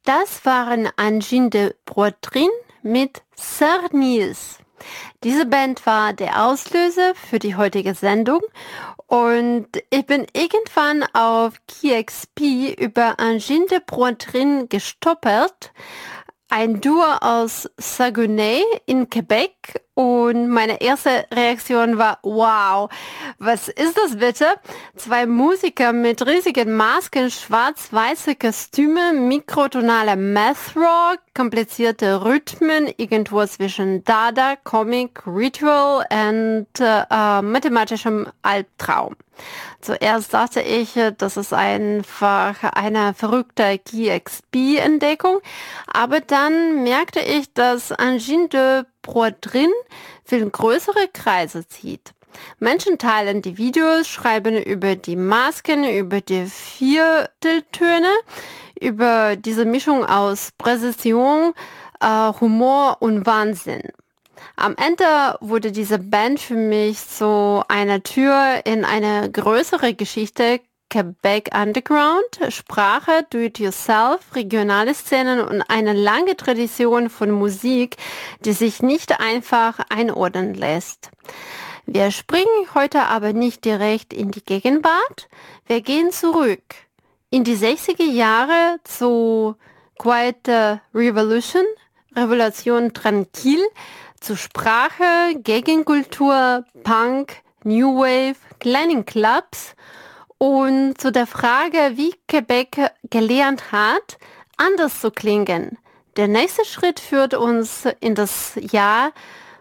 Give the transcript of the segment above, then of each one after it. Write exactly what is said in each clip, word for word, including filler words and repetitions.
Das waren Angine de Broitrin mit Sir Nils. Diese Band war der Auslöser für die heutige Sendung und ich bin irgendwann auf Key X P über Angine de Broitrin gestolpert, ein Duo aus Saguenay in Quebec, und meine erste Reaktion war, wow, was ist das bitte? Zwei Musiker mit riesigen Masken, schwarz-weiße Kostüme, mikrotonale Math-Rock, komplizierte Rhythmen, irgendwo zwischen Dada, Comic, Ritual und äh, mathematischem Albtraum. Zuerst dachte ich, das ist einfach eine verrückte Key X P-Entdeckung, aber dann merkte ich, dass Angine de Broitrin viel größere Kreise zieht. Menschen teilen die Videos, schreiben über die Masken, über die Vierteltöne, über diese Mischung aus Präzision, äh, Humor und Wahnsinn. Am Ende wurde diese Band für mich so eine Tür in eine größere Geschichte, Quebec Underground, Sprache, Do-it-yourself, regionale Szenen und eine lange Tradition von Musik, die sich nicht einfach einordnen lässt. Wir springen heute aber nicht direkt in die Gegenwart, wir gehen zurück in die sechziger Jahre zu Quiet Revolution, Revolution Tranquille, zu Sprache, Gegenkultur, Punk, New Wave, kleinen Clubs und zu der Frage, wie Quebec gelernt hat, anders zu klingen. Der nächste Schritt führt uns in das Jahr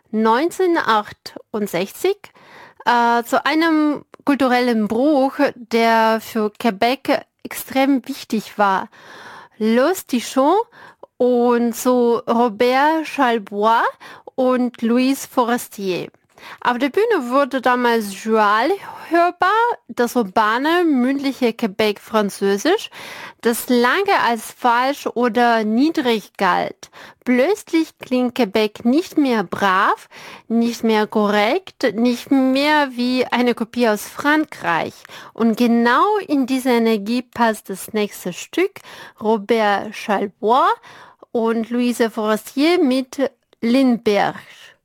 neunzehnhundertachtundsechzig äh, zu einem kulturellen Bruch, der für Quebec extrem wichtig war. Los Tichon und zu Robert Charlebois und Louise Forestier. Auf der Bühne wurde damals Joual hörbar, das urbane, mündliche Quebec Französisch, das lange als falsch oder niedrig galt. Plötzlich klingt Quebec nicht mehr brav, nicht mehr korrekt, nicht mehr wie eine Kopie aus Frankreich. Und genau in diese Energie passt das nächste Stück, Robert Charlebois und Louise Forestier mit Lindbergh.